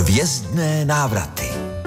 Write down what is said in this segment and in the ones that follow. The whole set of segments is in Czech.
Hvězdné návraty.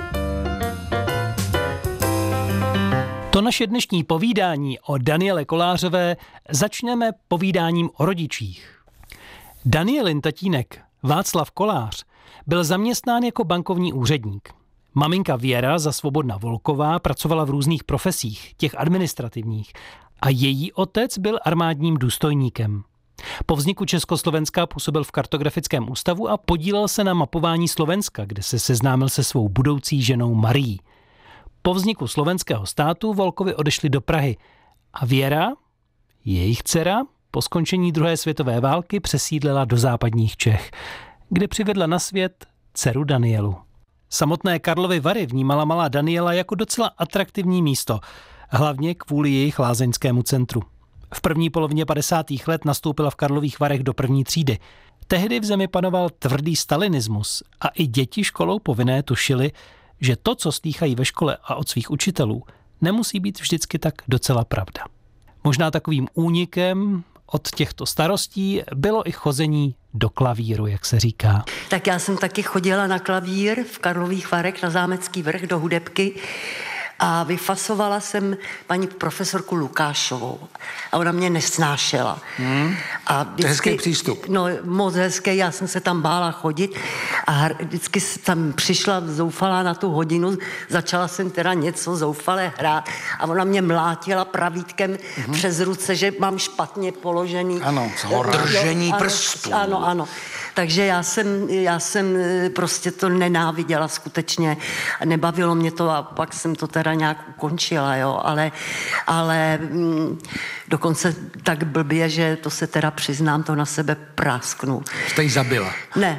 To naše dnešní povídání o Daniele Kolářové začneme povídáním o rodičích. Danielin tatínek Václav Kolář byl zaměstnán jako bankovní úředník. Maminka Věra za Svobodna Volková pracovala v různých profesích, těch administrativních, a její otec byl armádním důstojníkem. Po vzniku Československa působil v kartografickém ústavu a podílel se na mapování Slovenska, kde se seznámil se svou budoucí ženou Marií. Po vzniku slovenského státu Volkovi odešli do Prahy a Věra, jejich dcera, po skončení druhé světové války přesídlila do západních Čech, kde přivedla na svět dceru Danielu. Samotné Karlovy Vary vnímala malá Daniela jako docela atraktivní místo, hlavně kvůli jejich lázeňskému centru. V první polovině 50. let nastoupila v Karlových Varech do první třídy. Tehdy v zemi panoval tvrdý stalinismus a i děti školou povinné tušily, že to, co slýchají ve škole a od svých učitelů, nemusí být vždycky tak docela pravda. Možná takovým únikem od těchto starostí bylo i chození do klavíru, jak se říká. Tak já jsem taky chodila na klavír v Karlových Varech na Zámecký vrch do hudebky a vyfasovala jsem paní profesorku Lukášovou a ona mě nesnášela. A vždycky, to je hezký přístup. No, moc hezký, já jsem se tam bála chodit a vždycky tam přišla zoufalá na tu hodinu, začala jsem teda něco zoufale hrát a ona mě mlátila pravítkem přes ruce, že mám špatně položený. Ano, držení prstů. Ano. Takže já jsem prostě to nenáviděla skutečně, nebavilo mě to a pak jsem to teda nějak ukončila, jo, ale dokonce tak blbě, že to se teda přiznám, to na sebe prásknu. Jste jí zabila? Ne.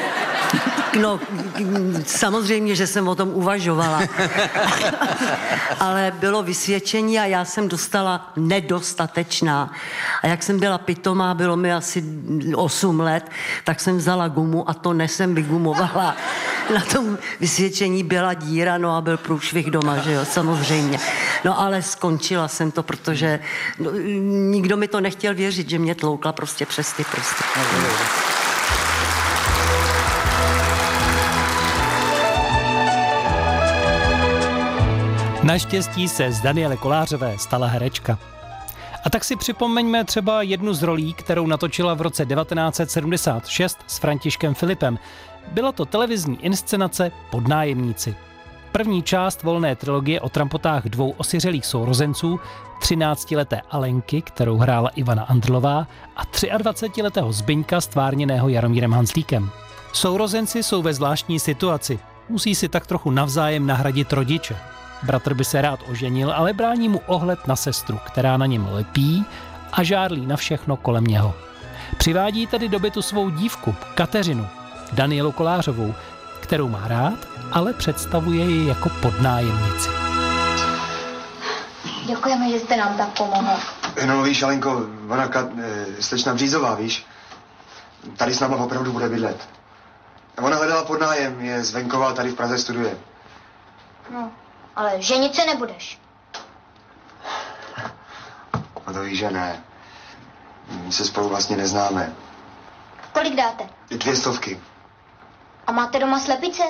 No, samozřejmě, že jsem o tom uvažovala. Ale bylo vysvědčení a já jsem dostala nedostatečná. A jak jsem byla pitomá, bylo mi asi 8 let, tak jsem vzala gumu a to nesem vygumovala. Na tom vysvědčení byla díra, no a byl průšvih doma, že jo, samozřejmě. No ale skončila jsem to, protože nikdo mi to nechtěl věřit, že mě tloukla prostě přes ty prsty. Naštěstí se z Daniele Kolářové stala herečka. A tak si připomeňme třeba jednu z rolí, kterou natočila v roce 1976 s Františkem Filipem. Byla to televizní inscenace Podnájemníci. První část volné trilogie o trampotách dvou osiřelých sourozenců, 13leté Alenky, kterou hrála Ivana Andrlová, a 23letého Zbyňka, stvárněného Jaromírem Hanzlíkem. Sourozenci jsou ve zvláštní situaci. Musí si tak trochu navzájem nahradit rodiče. Bratr by se rád oženil, ale brání mu ohled na sestru, která na něm lepí a žárlí na všechno kolem něho. Přivádí tedy do bytu svou dívku, Kateřinu, Danielu Kolářovou, kterou má rád, ale představuje ji jako podnájemnici. Děkujeme, že jste nám tak pomohl. No víš, Alenko, ona slečna Břízová, víš, tady s náma opravdu bude bydlet. Ona hledala podnájem, je z venkova, tady v Praze studuje. No, ale ženit se nebudeš. No to víš, že ne. My se spolu vlastně neznáme. Kolik dáte? 200. A máte doma slepice?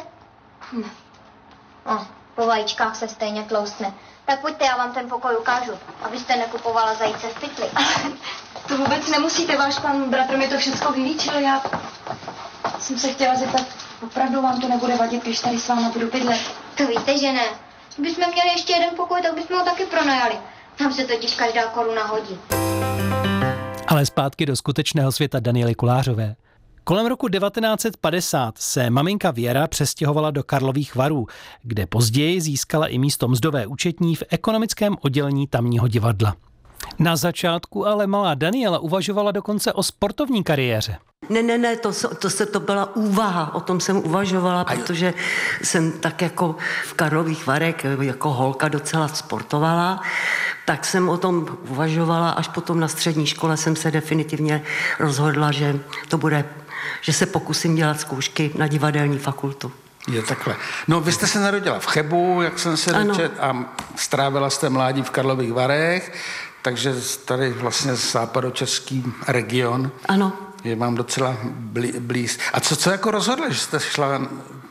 No, po vajíčkách se stejně tloustne. Tak pojďte, já vám ten pokoj ukážu, abyste nekupovala zajíce v pytli. To vůbec nemusíte, váš pan bratr mi to všechno vylíčil. Já jsem se chtěla zeptat, opravdu vám to nebude vadit, když tady s váma budu bydlet? To víte, že ne. Kdybychom měli ještě jeden pokoj, tak bychom ho taky pronajali. Tam se totiž každá koruna hodí. Ale zpátky do skutečného světa Daniely Kolářové. Kolem roku 1950 se maminka Věra přestěhovala do Karlových Varů, kde později získala i místo mzdové účetní v ekonomickém oddělení tamního divadla. Na začátku ale malá Daniela uvažovala dokonce o sportovní kariéře. Ne, to byla úvaha, o tom jsem uvažovala, protože jsem tak jako v Karlových Varech jako holka docela sportovala, tak jsem o tom uvažovala, až potom na střední škole jsem se definitivně rozhodla, že to bude, že se pokusím dělat zkoušky na divadelní fakultu. Je takhle. No, vy jste se narodila v Chebu, jak jsem se dočet, a strávila jste mládí v Karlových Varech, takže tady vlastně západočeský region. Ano. Je vám docela blíz. A co jako rozhodla, že jste šla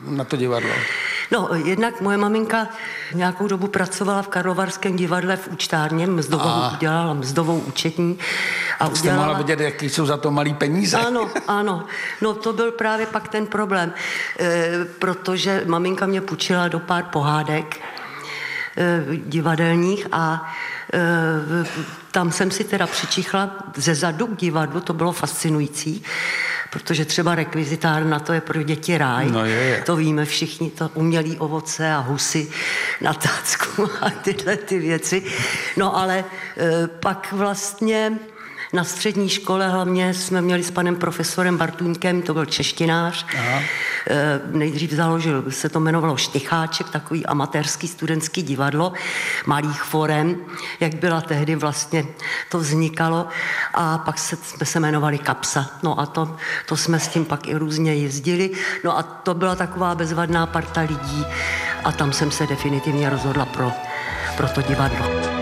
na to divadlo? No, jednak moje maminka nějakou dobu pracovala v Karlovarském divadle v účtárně, udělala mzdovou účetní. A jste mohla vidět, jaký jsou za to malý peníze. Ano. No to byl právě pak ten problém, protože maminka mě půjčila do pár pohádek divadelních a tam jsem si teda přičichla ze zadu k divadlu, to bylo fascinující, protože třeba rekvizitárna, to je pro děti ráj. No je. To víme všichni, to umělý ovoce a husy na tácku a tyhle ty věci. No ale pak vlastně na střední škole hlavně jsme měli s panem profesorem Bartůňkem, to byl češtinář. Nejdřív založil, se to jmenovalo Šticháček, takový amatérský studentský divadlo, malých forem, jak byla tehdy vlastně to vznikalo. A pak jsme se jmenovali Kapsa. No a to jsme s tím pak i různě jezdili. No a to byla taková bezvadná parta lidí a tam jsem se definitivně rozhodla pro to divadlo.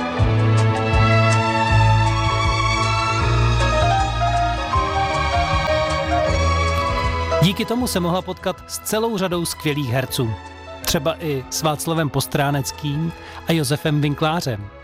Díky tomu se mohla potkat s celou řadou skvělých herců. Třeba i s Václavem Postráneckým a Josefem Vinklářem.